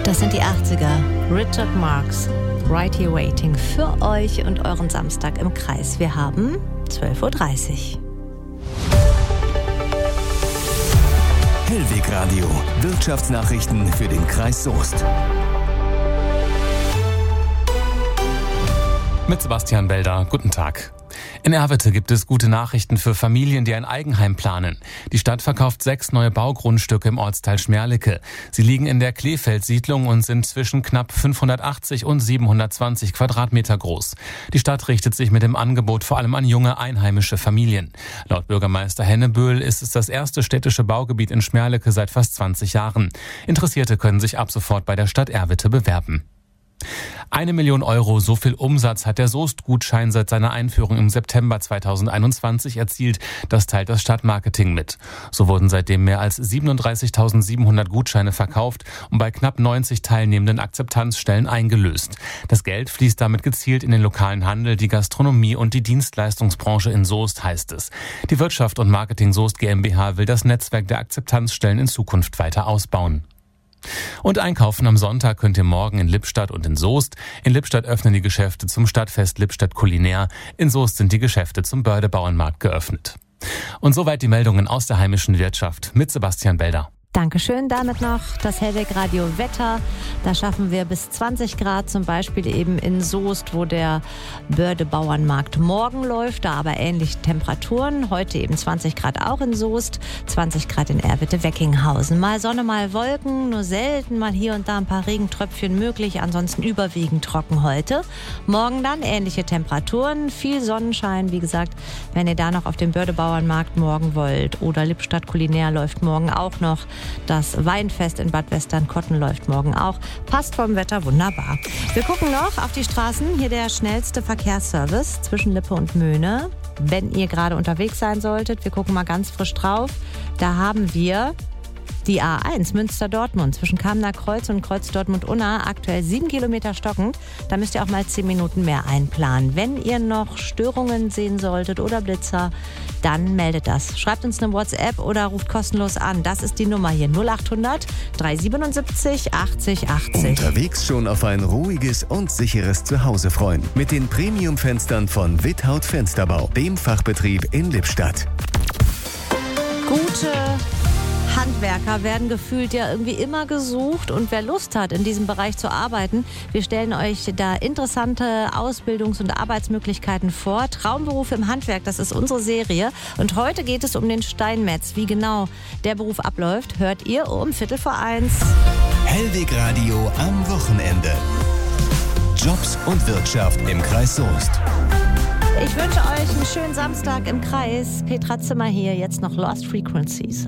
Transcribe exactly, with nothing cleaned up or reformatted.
Das sind die achtziger. Richard Marx, Right Here Waiting für euch und euren Samstag im Kreis. Wir haben zwölf Uhr dreißig. Hellweg Radio, Wirtschaftsnachrichten für den Kreis Soest. Mit Sebastian Belder, guten Tag. In Erwitte gibt es gute Nachrichten für Familien, die ein Eigenheim planen. Die Stadt verkauft sechs neue Baugrundstücke im Ortsteil Schmerlicke. Sie liegen in der Kleefeld-Siedlung und sind zwischen knapp fünfhundertachtzig und siebenhundertzwanzig Quadratmeter groß. Die Stadt richtet sich mit dem Angebot vor allem an junge einheimische Familien. Laut Bürgermeister Henneböhl ist es das erste städtische Baugebiet in Schmerlicke seit fast zwanzig Jahren. Interessierte können sich ab sofort bei der Stadt Erwitte bewerben. Eine Million Euro, so viel Umsatz hat der Soest-Gutschein seit seiner Einführung im September zweitausendeinundzwanzig erzielt. Das teilt das Stadtmarketing mit. So wurden seitdem mehr als siebenunddreißigtausendsiebenhundert Gutscheine verkauft und bei knapp neunzig teilnehmenden Akzeptanzstellen eingelöst. Das Geld fließt damit gezielt in den lokalen Handel, die Gastronomie und die Dienstleistungsbranche in Soest, heißt es. Die Wirtschaft und Marketing Soest GmbH will das Netzwerk der Akzeptanzstellen in Zukunft weiter ausbauen. Und einkaufen am Sonntag könnt ihr morgen in Lippstadt und in Soest. In Lippstadt öffnen die Geschäfte zum Stadtfest Lippstadt Kulinär. In Soest sind die Geschäfte zum Börde-Bauernmarkt geöffnet. Und soweit die Meldungen aus der heimischen Wirtschaft mit Sebastian Belder. Dankeschön. Damit noch das Hellweg Radio Wetter. Da schaffen wir bis zwanzig Grad, zum Beispiel eben in Soest, wo der Börde-Bauernmarkt morgen läuft. Da aber ähnliche Temperaturen. Heute eben zwanzig Grad auch in Soest, zwanzig Grad in Erwitte-Weckinghausen. Mal Sonne, mal Wolken, nur selten mal hier und da ein paar Regentröpfchen möglich. Ansonsten überwiegend trocken heute. Morgen dann ähnliche Temperaturen, viel Sonnenschein. Wie gesagt, wenn ihr da noch auf den Börde-Bauernmarkt morgen wollt oder Lippstadt Kulinär läuft morgen auch noch. Das Weinfest in Bad Westernkotten läuft morgen auch. Passt vom Wetter wunderbar. Wir gucken noch auf die Straßen. Hier der schnellste Verkehrsservice zwischen Lippe und Möhne. Wenn ihr gerade unterwegs sein solltet, wir gucken mal ganz frisch drauf. Da haben wir die A eins Münster-Dortmund zwischen Kamener Kreuz und Kreuz Dortmund-Unna, aktuell sieben Kilometer stockend. Da müsst ihr auch mal zehn Minuten mehr einplanen. Wenn ihr noch Störungen sehen solltet oder Blitzer, dann meldet das. Schreibt uns eine WhatsApp oder ruft kostenlos an. Das ist die Nummer hier null acht hundert dreihundertsiebenundsiebzig achtzig achtzig. Unterwegs schon auf ein ruhiges und sicheres Zuhause freuen. Mit den Premium-Fenstern von Withaut Fensterbau, dem Fachbetrieb in Lippstadt. Gute Handwerker werden gefühlt ja irgendwie immer gesucht und wer Lust hat, in diesem Bereich zu arbeiten, wir stellen euch da interessante Ausbildungs- und Arbeitsmöglichkeiten vor. Traumberuf im Handwerk, das ist unsere Serie und heute geht es um den Steinmetz. Wie genau der Beruf abläuft, hört ihr um Viertel vor eins. Hellweg Radio am Wochenende. Jobs und Wirtschaft im Kreis Soest. Ich wünsche euch einen schönen Samstag im Kreis. Petra Zimmer hier, jetzt noch Lost Frequencies.